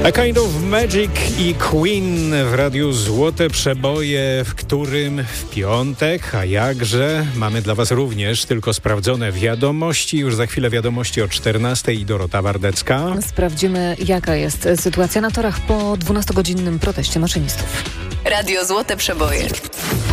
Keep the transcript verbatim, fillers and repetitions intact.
A Kind of Magic i Queen w radiu Złote Przeboje, w którym w piątek, a jakże, mamy dla Was również tylko sprawdzone wiadomości. Już za chwilę wiadomości o czternastej i Dorota Wardecka. Sprawdzimy, jaka jest sytuacja na torach po dwunastogodzinnym proteście maszynistów. Radio Złote Przeboje.